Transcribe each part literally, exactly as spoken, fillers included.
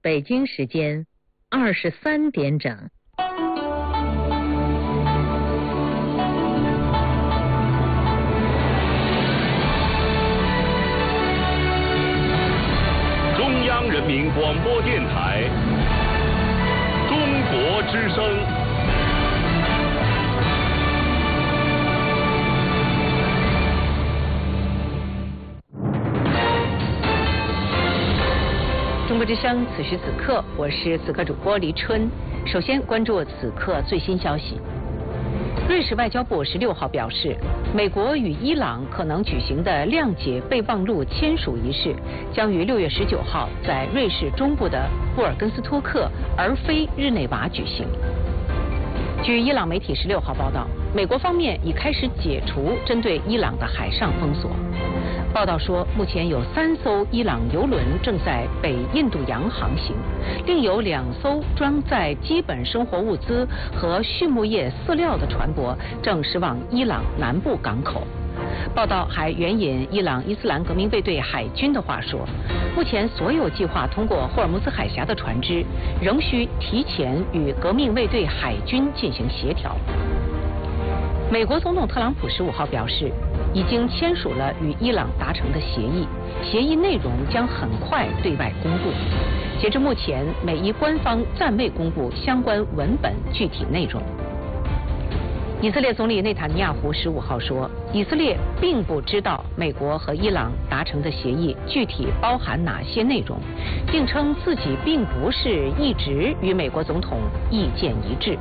北京时间二十三点整。 中央人民广播电台中国之声。 中国之声，此时此刻，我是此刻主播黎春。首先关注此刻最新消息。瑞士外交部十六号表示，美国与伊朗可能举行的谅解备忘录签署仪式，将于六月十九号在瑞士中部的布尔根斯托克，而非日内瓦举行。据伊朗媒体十六号报道，美国方面已开始解除针对伊朗的海上封锁。报道说，目前有三艘伊朗油轮正在北印度洋航行，另有两艘装载基本生活物资和畜牧业饲料的船舶正驶往伊朗南部港口。报道还援引伊朗伊斯兰革命卫队海军的话说，目前所有计划通过霍尔木兹海峡的船只仍需提前与革命卫队海军进行协调。美国总统特朗普十五号表示，已经签署了与伊朗达成的协议，协议内容将很快对外公布。截至目前，美伊官方暂未公布相关文本具体内容。以色列总理内塔尼亚胡十五号说，以色列并不知道美国和伊朗达成的协议具体包含哪些内容，并称自己并不是一直与美国总统意见一致。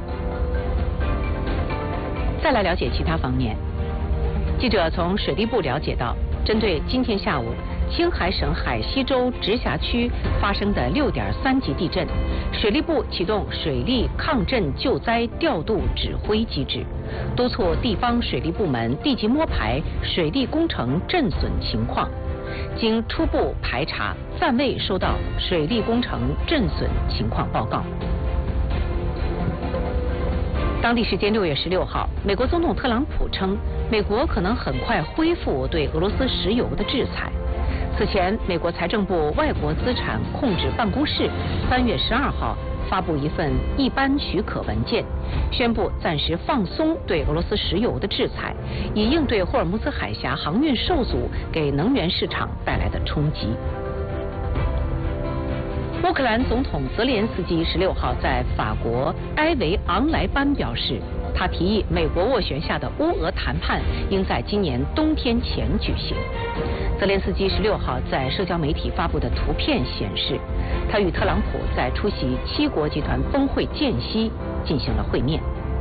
再来了解其他方面。记者从水利部了解到，针对今天下午青海省海西州直辖区发生的六点三级地震，水利部启动水利抗震救灾调度指挥机制，督促地方水利部门立即摸排水利工程震损情况。经初步排查，暂未收到水利工程震损情况报告。当地时间六月十六号，美国总统特朗普称，美国可能很快恢复对俄罗斯石油的制裁。此前，美国财政部外国资产控制办公室三月十二号发布一份一般许可文件，宣布暂时放松对俄罗斯石油的制裁，以应对霍尔木兹海峡航运受阻给能源市场带来的冲击。乌克兰总统泽连斯基十六号在法国埃维昂莱班表示，他提议美国斡旋下的乌俄谈判应在今年冬天前举行。泽连斯基十六号在社交媒体发布的图片显示，他与特朗普在出席七国集团峰会间隙进行了会面。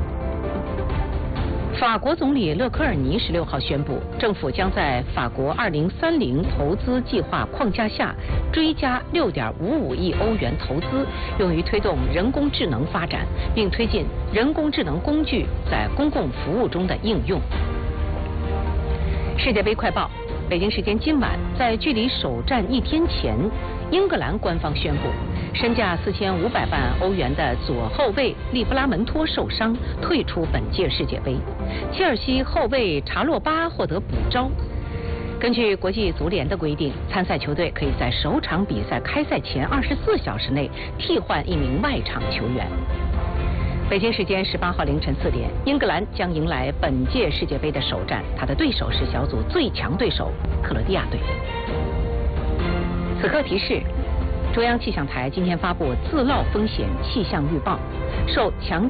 法国总理勒科尔尼十六号宣布，政府将在法国二零三零投资计划框架下追加六点五五亿欧元投资，用于推动人工智能发展，并推进人工智能工具在公共服务中的应用。世界杯快报。北京时间今晚，在距离首战一天前，英格兰官方宣布，身价四千五百万欧元的左后卫利弗拉门托受伤，退出本届世界杯。切尔西后卫查洛巴获得补招。根据国际足联的规定，参赛球队可以在首场比赛开赛前二十四小时内替换一名外场球员。北京时间十八号凌晨四点，英格兰将迎来本届世界杯的首战，他的对手是小组最强对手克罗地亚队。此刻提示：中央气象台今天发布自涝风险气象预报，受强